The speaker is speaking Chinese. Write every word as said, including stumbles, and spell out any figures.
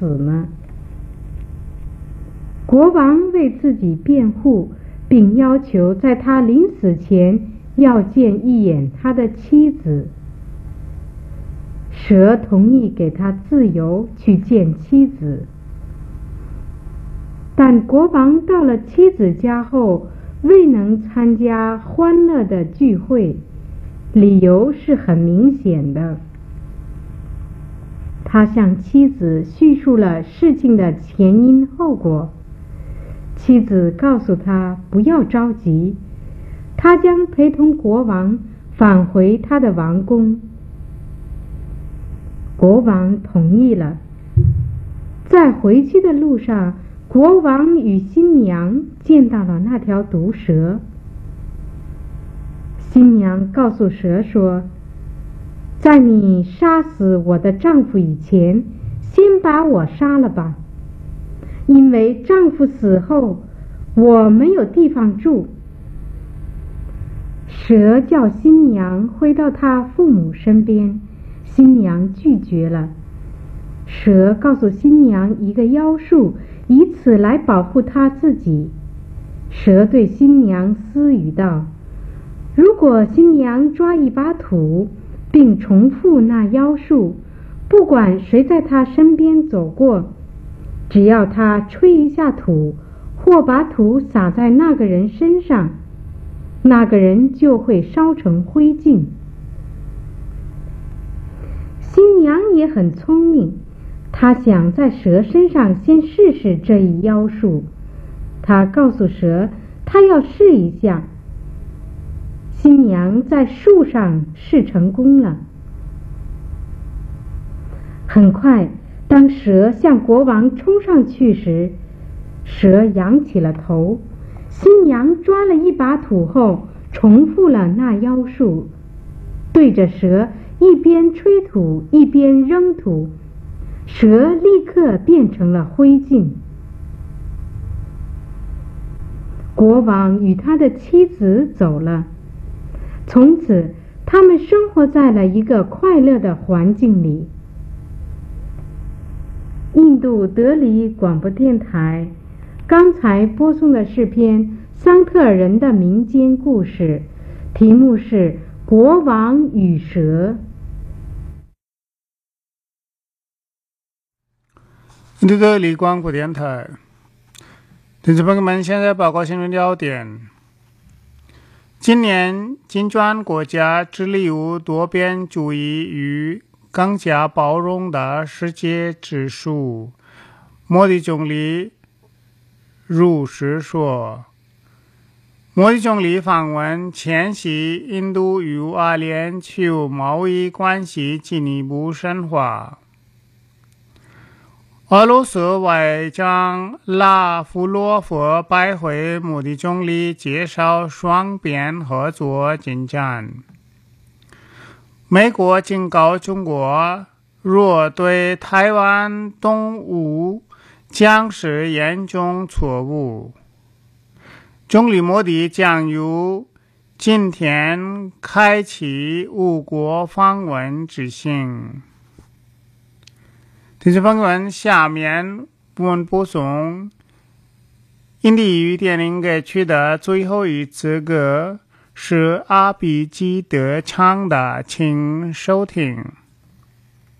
死呢？国王为自己辩护，并要求在他临死前要见一眼他的妻子。蛇同意给他自由去见妻子，但国王到了妻子家后未能参加欢乐的聚会，理由是很明显的。他向妻子叙述了事情的前因后果。妻子告诉他不要着急，他将陪同国王返回他的王宫。国王同意了。在回去的路上，国王与新娘见到了那条毒蛇。新娘告诉蛇说，在你杀死我的丈夫以前，先把我杀了吧，因为丈夫死后我没有地方住。蛇叫新娘回到她父母身边，新娘拒绝了。蛇告诉新娘一个妖术，以此来保护她自己。蛇对新娘私语道，如果新娘抓一把土并重复那妖术，不管谁在她身边走过，只要她吹一下土或把土撒在那个人身上，那个人就会烧成灰烬。新娘也很聪明，她想在蛇身上先试试这一妖术。她告诉蛇，她要试一下。新娘在树上试成功了。很快，当蛇向国王冲上去时，蛇仰起了头。新娘抓了一把土后，重复了那妖术，对着蛇一边吹土一边扔土，蛇立刻变成了灰烬。国王与他的妻子走了，从此他们生活在了一个快乐的环境里。印度德里广播电台刚才播送的是篇桑特尔人的民间故事，题目是《国王与蛇》。 印度德里广播电台，听众朋友们，现在报告新闻要点。今年金砖国家致力于多边主义与更加包容的世界指数，莫迪总理如是说。莫迪总理访问前夕，印度与阿联酋贸易关系进一步深化。俄罗斯外长拉夫罗夫拜会莫迪总理，介绍双边合作进展。美国警告中国，若对台湾动武将是严重错误。总理莫迪将于今天开启五国访问之行。听众朋友们，下面我们播送印地语电影歌曲的最后一支歌，是阿比基德唱的，请收听。